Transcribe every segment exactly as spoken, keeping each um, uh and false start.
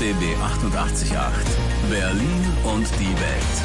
B B achtundachtzig Komma acht. Berlin und die Welt.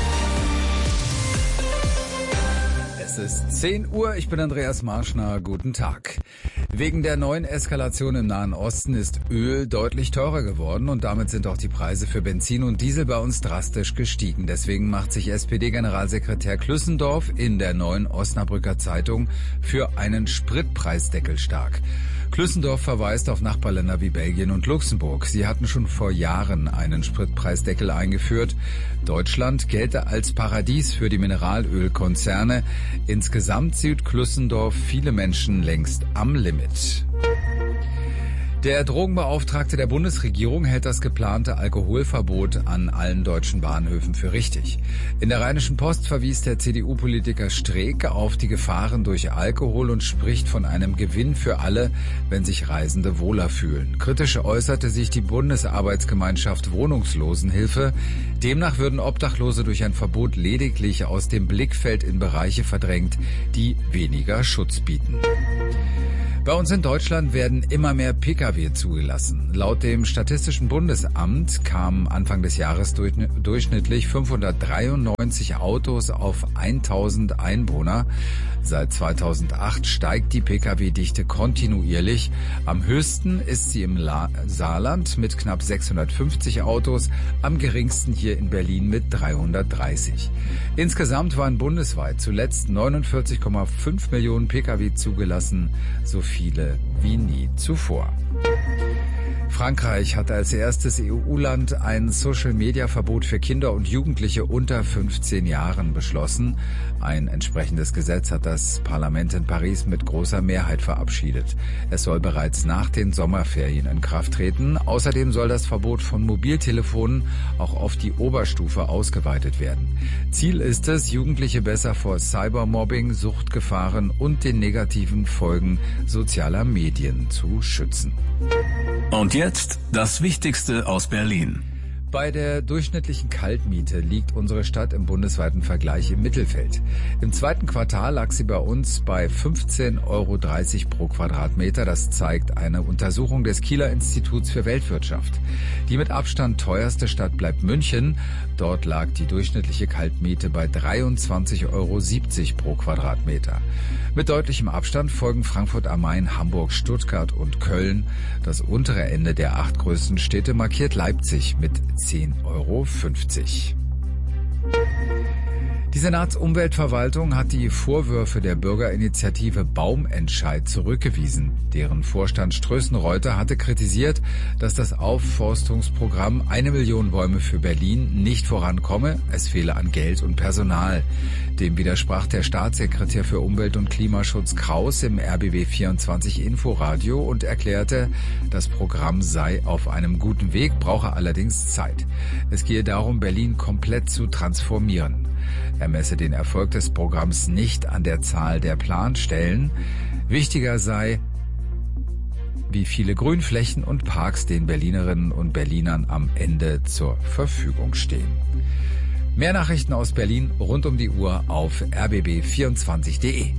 Es ist zehn Uhr, ich bin Andreas Marschner, guten Tag. Wegen der neuen Eskalation im Nahen Osten ist Öl deutlich teurer geworden und damit sind auch die Preise für Benzin und Diesel bei uns drastisch gestiegen. Deswegen macht sich S P D-Generalsekretär Klüssendorf in der neuen Osnabrücker Zeitung für einen Spritpreisdeckel stark. Klüssendorf verweist auf Nachbarländer wie Belgien und Luxemburg. Sie hatten schon vor Jahren einen Spritpreisdeckel eingeführt. Deutschland gelte als Paradies für die Mineralölkonzerne. Insgesamt sieht Klüssendorf viele Menschen längst am Limit. Der Drogenbeauftragte der Bundesregierung hält das geplante Alkoholverbot an allen deutschen Bahnhöfen für richtig. In der Rheinischen Post verwies der C D U-Politiker Streeck auf die Gefahren durch Alkohol und spricht von einem Gewinn für alle, wenn sich Reisende wohler fühlen. Kritisch äußerte sich die Bundesarbeitsgemeinschaft Wohnungslosenhilfe. Demnach würden Obdachlose durch ein Verbot lediglich aus dem Blickfeld in Bereiche verdrängt, die weniger Schutz bieten. Bei uns in Deutschland werden immer mehr Pkw zugelassen. Laut dem Statistischen Bundesamt kamen Anfang des Jahres durchschnittlich fünfhundertdreiundneunzig Autos auf tausend Einwohner. Seit zweitausendacht steigt die Pkw-Dichte kontinuierlich. Am höchsten ist sie im Saarland mit knapp sechshundertfünfzig Autos, am geringsten hier in Berlin mit dreihundertdreißig. Insgesamt waren bundesweit zuletzt neunundvierzig Komma fünf Millionen Pkw zugelassen, so viele wie nie zuvor. Frankreich hat als erstes E U-Land ein Social-Media-Verbot für Kinder und Jugendliche unter fünfzehn Jahren beschlossen. Ein entsprechendes Gesetz hat das Parlament in Paris mit großer Mehrheit verabschiedet. Es soll bereits nach den Sommerferien in Kraft treten. Außerdem soll das Verbot von Mobiltelefonen auch auf die Oberstufe ausgeweitet werden. Ziel ist es, Jugendliche besser vor Cybermobbing, Suchtgefahren und den negativen Folgen sozialer Medien zu schützen. Und jetzt das Wichtigste aus Berlin. Bei der durchschnittlichen Kaltmiete liegt unsere Stadt im bundesweiten Vergleich im Mittelfeld. Im zweiten Quartal lag sie bei uns bei fünfzehn Euro dreißig pro Quadratmeter. Das zeigt eine Untersuchung des Kieler Instituts für Weltwirtschaft. Die mit Abstand teuerste Stadt bleibt München. Dort lag die durchschnittliche Kaltmiete bei dreiundzwanzig Euro siebzig pro Quadratmeter. Mit deutlichem Abstand folgen Frankfurt am Main, Hamburg, Stuttgart und Köln. Das untere Ende der acht größten Städte markiert Leipzig mit zehn Euro fünfzig. Die Senatsumweltverwaltung hat die Vorwürfe der Bürgerinitiative Baumentscheid zurückgewiesen. Deren Vorstand Strößen-Reuter hatte kritisiert, dass das Aufforstungsprogramm Eine Million Bäume für Berlin nicht vorankomme. Es fehle an Geld und Personal. Dem widersprach der Staatssekretär für Umwelt- und Klimaschutz Kraus im R B B vierundzwanzig Inforadio und erklärte, das Programm sei auf einem guten Weg, brauche allerdings Zeit. Es gehe darum, Berlin komplett zu transformieren. Er messe den Erfolg des Programms nicht an der Zahl der Planstellen. Wichtiger sei, wie viele Grünflächen und Parks den Berlinerinnen und Berlinern am Ende zur Verfügung stehen. Mehr Nachrichten aus Berlin rund um die Uhr auf r b b vierundzwanzig punkt d e.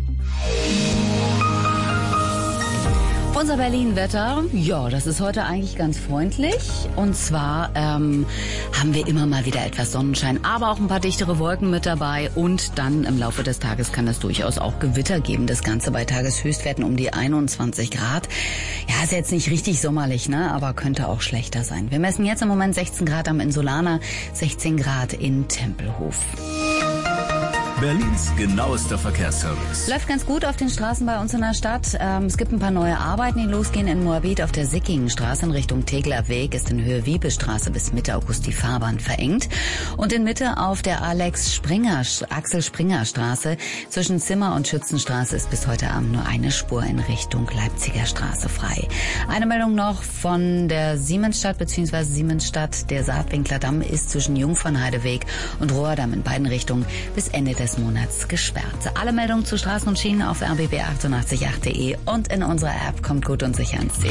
Unser Berlin-Wetter, ja, das ist heute eigentlich ganz freundlich. Und zwar ähm, haben wir immer mal wieder etwas Sonnenschein, aber auch ein paar dichtere Wolken mit dabei. Und dann im Laufe des Tages kann es durchaus auch Gewitter geben. Das Ganze bei Tageshöchstwerten um die einundzwanzig Grad. Ja, ist jetzt nicht richtig sommerlich, ne, aber könnte auch schlechter sein. Wir messen jetzt im Moment sechzehn Grad am Insulaner, sechzehn Grad in Tempelhof. Berlins genauester Verkehrsservice. Läuft ganz gut auf den Straßen bei uns in der Stadt. Ähm, es gibt ein paar neue Arbeiten, die losgehen in Moabit auf der Sickingenstraße in Richtung Tegeler Weg. Ist in Höhe Wiebestraße bis Mitte August die Fahrbahn verengt. Und in Mitte auf der Alex Springer, Axel Springer Straße zwischen Zimmer und Schützenstraße ist bis heute Abend nur eine Spur in Richtung Leipziger Straße frei. Eine Meldung noch von der Siemensstadt bzw. Siemensstadt. Der Saatwinkler Damm ist zwischen Jungfernheideweg und Rohrdamm in beiden Richtungen bis Ende des Monats gesperrt. Alle Meldungen zu Straßen und Schienen auf r b b achtundachtzig Komma acht punkt d e und in unserer App. Kommt gut und sicher ans Ziel.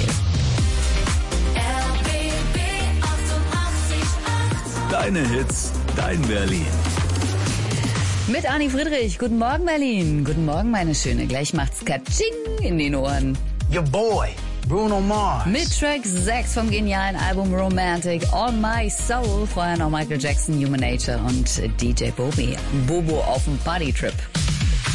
Deine Hits, dein Berlin. Mit Arni Friedrich. Guten Morgen, Berlin. Guten Morgen, meine Schöne. Gleich macht's Katsching in den Ohren. Your boy, Bruno Mars. Mit Track sechs vom genialen Album Romantic On My Soul. Vorher noch Michael Jackson, Human Nature und D J Bobby. Bobo auf dem Partytrip.